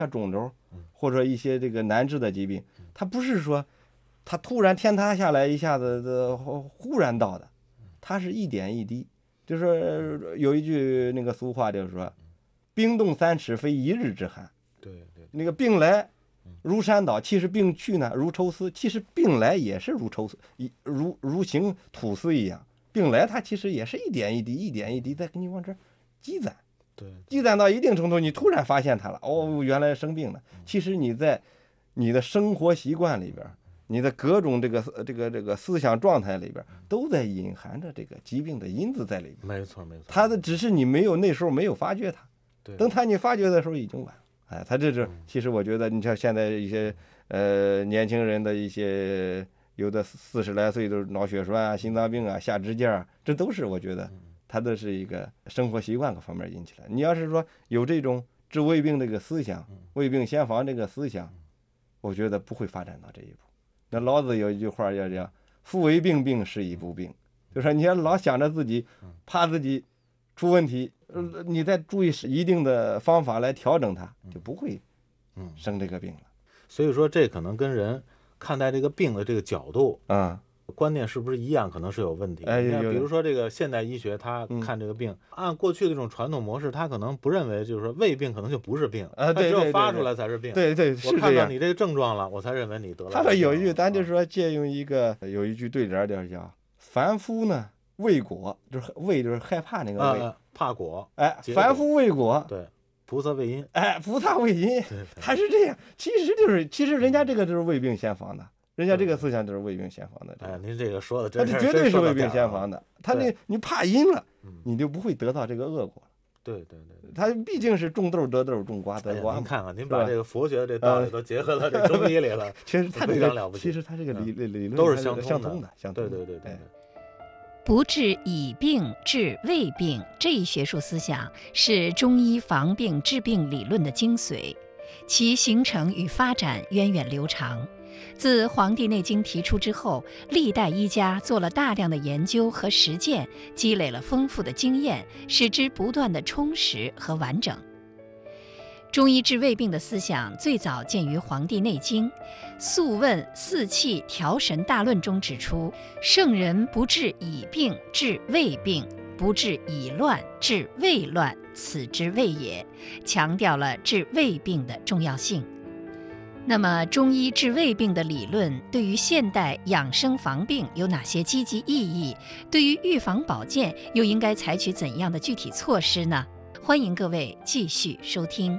像肿瘤或者一些这个难治的疾病，它不是说它突然天塌下来一下子的忽然到的，它是一点一滴。就是有一句那个俗话，就是说冰冻三尺非一日之寒。 对对， 那个病来如山倒，其实病去呢如抽丝。其实病来也是如抽丝，如行吐丝一样。病来它其实也是一点一滴，一点一滴在给你往这积攒。 对， 积攒到一定程度，你突然发现它了，哦，原来生病了。其实你在你的生活习惯里边，你的各种这个思想状态里边，都在隐含着这个疾病的因子在里边。 没错没错。 它的只是你没有那时候没有发觉它， 对， 等你发觉的时候已经晚了。哎，它这是其实我觉得，你像现在一些年轻人的一些有的40来岁都是脑血栓啊、心脏病啊、下支架啊，这都是我觉得它都是一个生活习惯各方面引起来。你要是说有这种治胃病这个思想，胃病先防这个思想，我觉得不会发展到这一步。那老子有一句话叫“夫为病，病是以不病”，就是说你要老想着自己，怕自己出问题，你再注意一定的方法来调整它，就不会生这个病了。 所以说这可能跟人看待这个病的这个角度观念是不是一样，可能是有问题。比如说这个现代医学，他看这个病，按过去的这种传统模式，他可能不认为就是说胃病可能就不是病，他只有发出来才是病。 对对， 我看到你这个症状了，我才认为你得了。 他有一句，咱就说借用有一句对联叫“凡夫呢畏果”，就是畏就是害怕那个畏， 怕果。 哎，凡夫畏果， 对，菩萨畏因。 哎，菩萨畏因，他是这样。其实人家这个就是胃病先防的。人家这个思想就是胃病先防的。 哎，您这个说的真是， 他绝对是胃病先防的。他你怕阴了，你就不会得到这个恶果了。 对对对， 他毕竟是种豆得豆，种瓜得瓜。 您看看，您把这个佛学的这道理都结合到这中医里了， 其实他非常了不起。 其实他这个理论都是相通的。 对对对对。 不治已病治未病这一学术思想是中医防病治病理论的精髓，其形成与发展源远流长。自《黄帝内经》提出之后，历代医家做了大量的研究和实践，积累了丰富的经验，使之不断的充实和完整。中医治胃病的思想最早见于《黄帝内经》，《素问·四气调神大论》中指出：圣人不治已病治未病，不治已乱治未乱，此之谓也，强调了治胃病的重要性。那么，中医治胃病的理论对于现代养生防病有哪些积极意义？对于预防保健又应该采取怎样的具体措施呢？欢迎各位继续收听。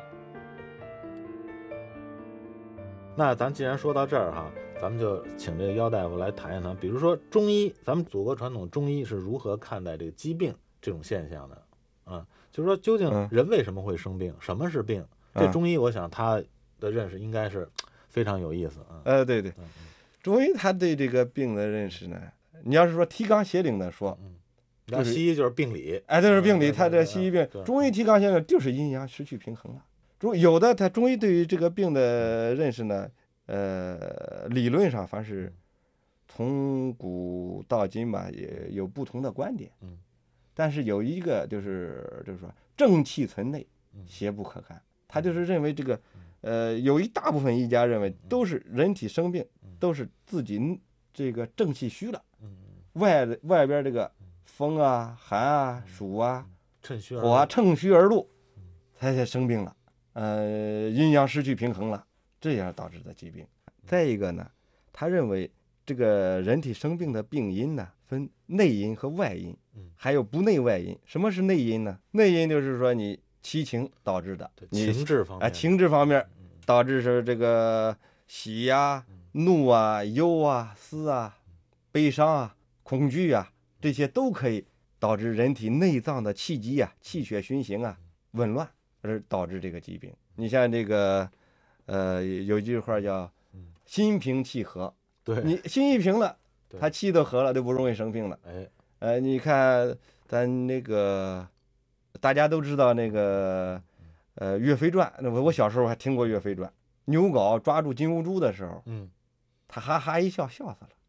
那咱既然说到这儿哈，咱们就请这个姚大夫来谈一谈，比如说中医，咱们祖国传统中医是如何看待这个疾病这种现象的？就是说究竟人为什么会生病？什么是病？这中医我想他的认识应该是非常有意思啊。 对对，中医他对这个病的认识呢，你要是说提纲挈领的说， 那西医就是病理， 这是病理，他这西医病，中医提纲挈领就是阴阳失去平衡了。有的他中医对于这个病的认识呢，理论上凡是从古到今吧，也有不同的观点。但是有一个就是说正气存内，邪不可干。他就是认为这个，有一大部分医家认为都是人体生病，都是自己这个正气虚了，外边这个风啊、寒啊、暑啊、火啊趁虚而入，才生病了。阴阳失去平衡了，这样导致的疾病。再一个呢，他认为这个人体生病的病因呢，分内因和外因，还有不内外因。什么是内因呢？内因就是说你七情导致的， 情志方面， 情志方面导致是这个喜啊、怒啊、忧啊、思啊、悲伤啊、恐惧啊，这些都可以导致人体内脏的气机啊、气血循行啊紊乱，而导致这个疾病。你像这个有句话叫心平气和， 对， 你心一平了，他气都和了，就不容易生病了。你看咱那个大家都知道那个岳飞传，我小时候还听过岳飞传。牛皋抓住金兀术的时候，他哈哈一笑，笑死了。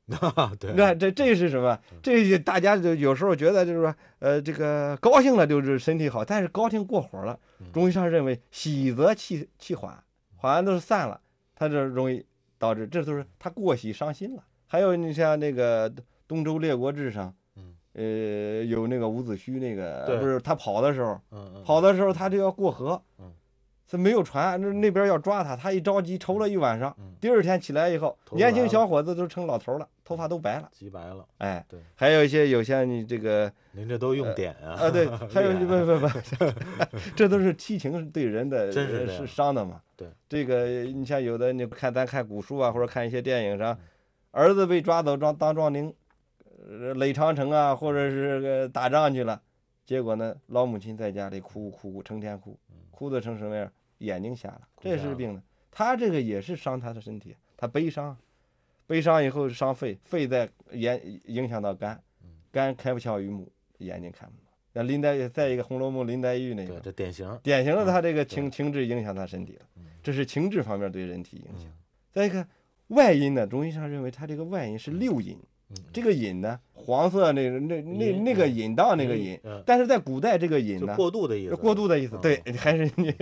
对， 那这是什么？这大家就有时候觉得就是说，这个高兴了就是身体好，但是高兴过火了，中医上认为喜则气缓，缓都是散了，它就容易导致，这都是他过喜伤心了。还有你像那个东周列国志上，有那个伍子胥那个，不是他跑的时候，他就要过河，这没有船，那边要抓他，他一着急愁了一晚上，第二天起来以后，年轻小伙子都成老头了，头发都白了， 急白了。 哎， 对， 还有有像你这个， 您这都用典啊？ 对，还有不，这都是七情对人的， 真是伤的嘛。 对， 这个你像有的咱看古书啊，或者看一些电影上，儿子被抓走当壮丁，垒长城啊，或者是打仗去了，结果呢，老母亲在家里哭，成天哭得成什么样？眼睛瞎了，这是病的。他这个也是伤他的身体，他悲伤以后伤肺，肺再影响到肝开不窍于目，眼睛看不到。那再一个《红楼梦》林黛玉那个， 这典型的他这个情志影响他身体了，这是情志方面对人体影响。再一个外因呢，中医上认为他这个外因是六淫。这个淫呢，黄色那个淫荡那个淫，但是在古代这个淫呢， 过度的意思， 对，还是你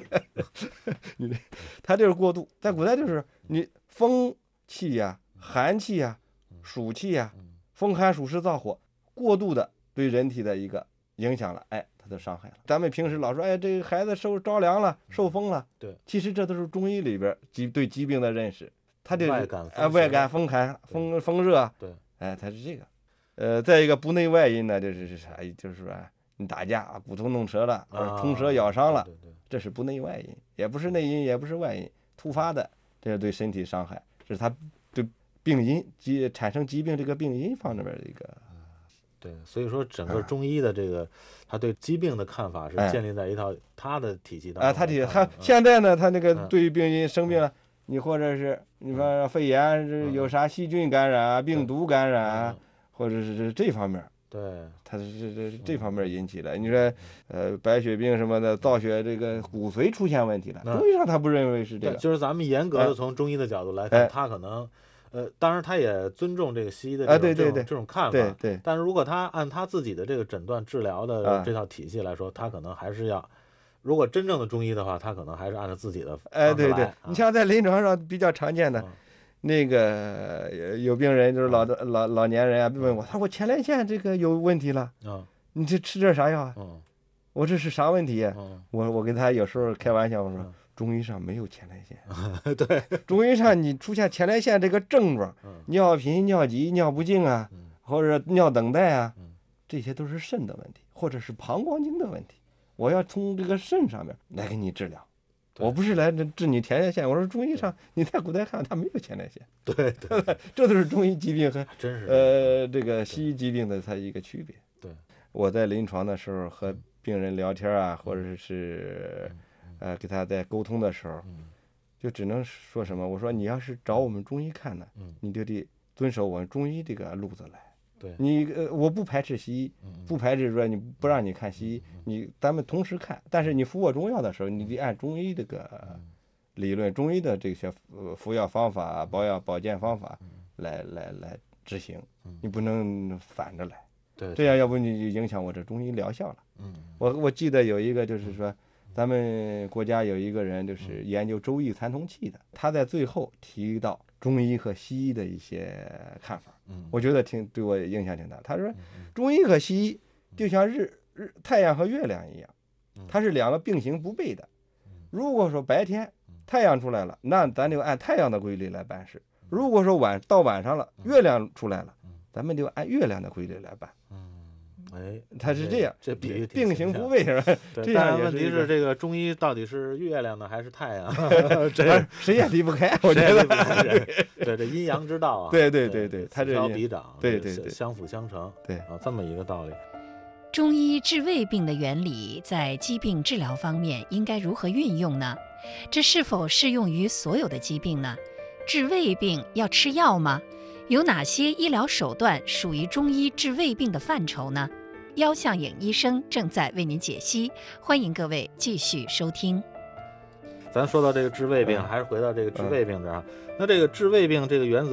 他就是过度，在古代就是你风气呀、寒气呀、暑气呀，风寒暑湿燥火过度的对人体的一个影响了，它就伤害了。咱们平时老说，这个孩子着凉了、受风了， 对， 其实这都是中医里边对疾病的认识。他这外感风寒风热， 对， 它是这个。再一个不内外因呢，就是啥？就是说你打架骨头弄折了，冲舌咬伤了，这是不内外因，也不是内因，也不是外因，突发的，这是对身体伤害，这是他对病因产生疾病这个病因方面的一个。 对，所以说整个中医的这个，他对疾病的看法是建立在一套他的体系当中。 他现在呢，他那个对于病因生病了。你或者是你说肺炎有啥细菌感染、病毒感染，或者是这方面， 对， 它是这方面引起的。你说白血病什么的，造血这个骨髓出现问题了，中医上他不认为是这个。 就是咱们严格的从中医的角度来看，他可能当然他也尊重这个西医的这种看法， 对。 但是如果他按他自己的这个诊断治疗的这套体系来说，他可能还是要。如果真正的中医的话，他可能还是按照自己的方式来。 对，你像在临床上比较常见的，那个有病人就是老年人啊，问我，他说我前列腺这个有问题了，你这吃点啥药啊？我这是啥问题？我跟他有时候开玩笑，我说中医上没有前列腺， 对， 中医上你出现前列腺这个症状，尿频、尿急、尿不尽啊，或者尿等待啊，这些都是肾的问题，或者是膀胱经的问题。我要从这个肾上面来给你治疗，我不是来治你前列腺。我说中医上你在古代看他没有前列腺， 对， 这都是中医疾病和真是这个西医疾病的它一个区别。 对， 我在临床的时候和病人聊天啊，或者是给他在沟通的时候，就只能说什么？我说你要是找我们中医看呢，你就得遵守我们中医这个路子来。 对， 我不排斥西医，不排斥说你不让你看西医，咱们同时看，但是你服我中药的时候，你得按中医这个理论、中医的这些服药方法、保健方法来执行，你不能反着来。 对， 这样要不你就影响我这中医疗效了。我记得有一个就是说，咱们国家有一个人就是研究周易参同气的，他在最后提到中医和西医的一些看法。我觉得对我影响挺大。他说，中医和西医就像太阳和月亮一样，它是两个并行不悖的。如果说白天太阳出来了，那咱就按太阳的规律来办事；如果说到晚上了，月亮出来了，咱们就按月亮的规律来办。它是这样， 这比喻并行不悖是吧？这样问题是这个中医到底是月亮呢还是太阳？ 谁也离不开，我觉得。 对，这阴阳之道啊。 对，它此消彼长， 对， 相辅相成。 对啊，这么一个道理。 中医治胃病的原理在疾病治疗方面应该如何运用呢？这是否适用于所有的疾病呢？治胃病要吃药吗？有哪些医疗手段属于中医治胃病的范畴呢？腰向影医生正在为您解析，欢迎各位继续收听。 咱说到这个治胃病，还是回到这个治胃病这儿。那这个治胃病这个原则，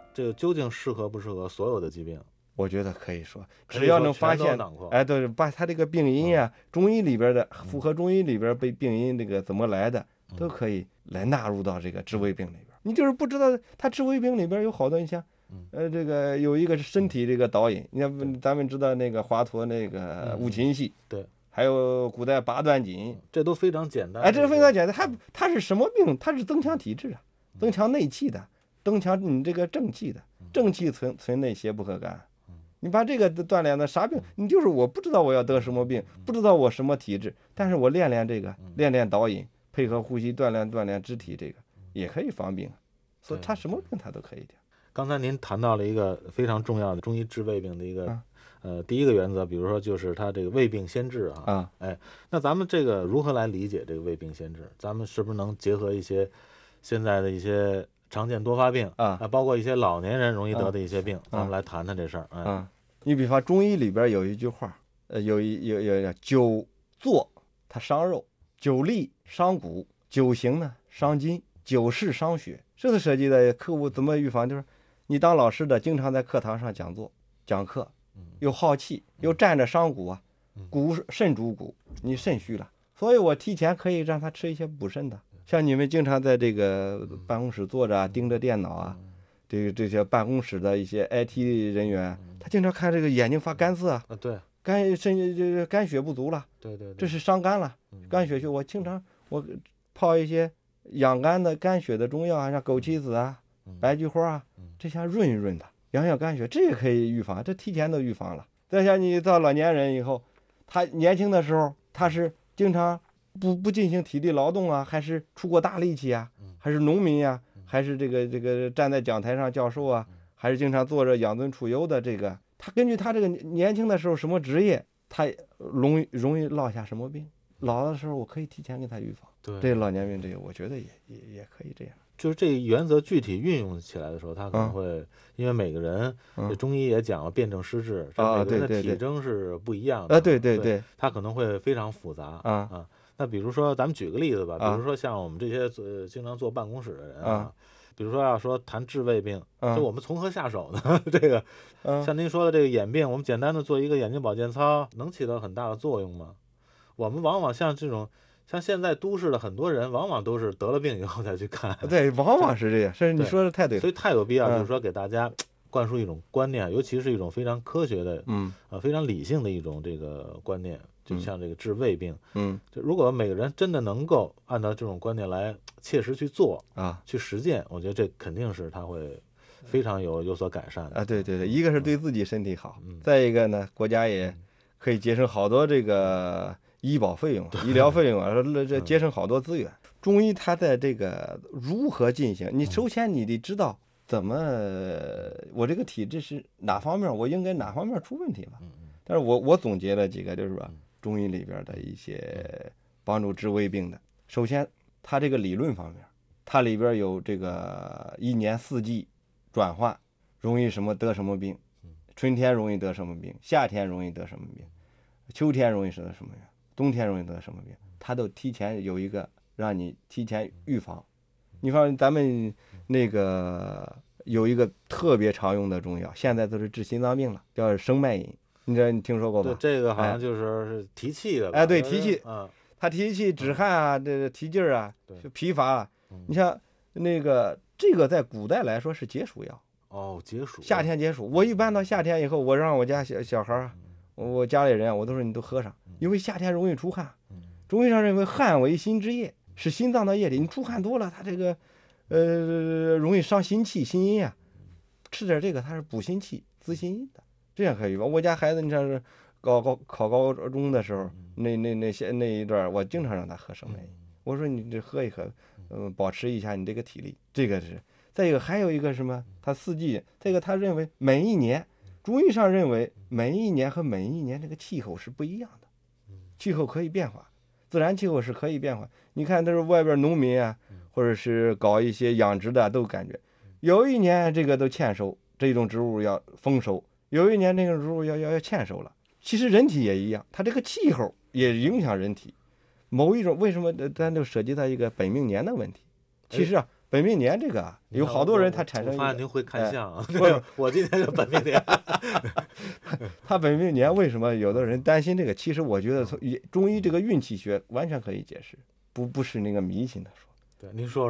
这个究竟适合不适合所有的疾病？ 我觉得可以说，只要能发现，哎，对，把他这个病因呀，中医里边的符合中医里边被病因这个怎么来的，都可以来纳入到这个治胃病里边。你就是不知道，他治胃病里边有好多，你像，这个有一个是身体这个导引，你看咱们知道那个华佗那个五禽戏， 对， 还有古代八段锦， 这都非常简单。 哎，这非常简单，它是什么病？它是增强体质啊，增强内气的，增强你这个正气的，正气存内，邪不可干。你把这个锻炼的啥病，你就是我不知道我要得什么病，不知道我什么体质，但是我练这个，练导引，配合呼吸锻炼肢体，这个也可以防病。所以他什么病他都可以调。 刚才您谈到了一个非常重要的中医治胃病的一个第一个原则，比如说就是他这个胃病先治啊。哎，那咱们这个如何来理解这个胃病先治？咱们是不是能结合一些现在的一些常见多发病包括一些老年人容易得的一些病，咱们来谈谈这事儿。 你比方中医里边有一句话，有久坐它伤肉，久立伤骨，久行呢伤筋，久视伤血。这个涉及的客户怎么预防，就是你当老师的经常在课堂上讲课，又耗气，又站着伤骨啊，肾主骨，你肾虚了，所以我提前可以让他吃一些补肾的。像你们经常在这个办公室坐着盯着电脑啊，这些办公室的一些 IT 人员，他经常看这个眼睛发干涩对， 肝血不足了， 对， 这是伤肝了，肝血虚。我经常泡一些养肝的肝血的中药啊，像枸杞子啊、白菊花啊，这像润一润的，养肝血，这也可以预防，这提前都预防了。再像你到老年人以后，他年轻的时候他是经常不进行体力劳动啊，还是出过大力气啊，还是农民啊，还是这个站在讲台上教授啊，还是经常做着养尊处优的这个，他根据他这个年轻的时候什么职业，他容易落下什么病，老的时候我可以提前给他预防。 对， 这老年病这个我觉得也可以这样。 就是这个原则具体运用起来的时候，他可能会因为每个人，这中医也讲了辨证施治，每个人的体征是不一样的。 对， 他可能会非常复杂那比如说咱们举个例子吧，比如说像我们这些经常坐办公室的人比如说要说谈治胃病，就我们从何下手呢？这个像您说的这个眼病，我们简单的做一个眼睛保健操，能起到很大的作用吗？我们往往像现在都市的很多人，往往都是得了病以后才去看。 对，往往是这样。是你说的太对了。 所以太有必要，就是说给大家灌输一种观念，尤其是一种非常科学的，非常理性的一种这个观念。就像这个治胃病，就如果每个人真的能够按照这种观念来切实去做去实践，我觉得这肯定是他会非常有所改善的对，一个是对自己身体好，再一个呢，国家也可以节省好多这个医保费用、医疗费用这节省好多资源。中医它在这个如何进行，你首先你得知道怎么我这个体质是哪方面，我应该哪方面出问题了。但是我总结了几个，就是说中医里边的一些帮助治胃病的。首先它这个理论方面，它里边有这个一年四季转换，容易什么得什么病，春天容易得什么病，夏天容易得什么病，秋天容易得什么病，冬天容易得什么病，它都提前有一个让你提前预防。你看咱们那个有一个特别常用的中药，现在都是治心脏病了，叫生脉饮，你听说过吧？ 对，这个好像就是提气的吧？ 对，提气，它提气止汗啊，这提劲儿啊，疲乏啊。你像那个这个在古代来说是解暑药。 解暑。 夏天解暑，我一般到夏天以后，我让我家小孩我家里人我都说你都喝上，因为夏天容易出汗。中医上认为汗为心之液，是心脏的液体，你出汗多了，它这个容易伤心气、心阴啊。吃点这个，它是补心气、滋心阴的，这样可以吧？我家孩子，你像是考高中的时候，那一段，我经常让他喝生脉饮。我说你这喝一喝，保持一下你这个体力。这个是。再一个还有一个什么？它四季，这个他认为每一年，中医上认为每一年和每一年这个气候是不一样的，气候可以变化，自然气候是可以变化。你看，都是外边农民啊，或者是搞一些养殖的，都感觉有一年这个都欠收，这种植物要丰收；有一年这个植物要欠收了。其实人体也一样，它这个气候也影响人体。某一种为什么咱就涉及到一个本命年的问题？其实本命年这个啊，有好多人他产生我发现您会看相啊， 不是我今天就本命年。 他本命年为什么有的人担心这个？其实我觉得从中医这个运气学完全可以解释，不是那个迷信的说。 对，您说说。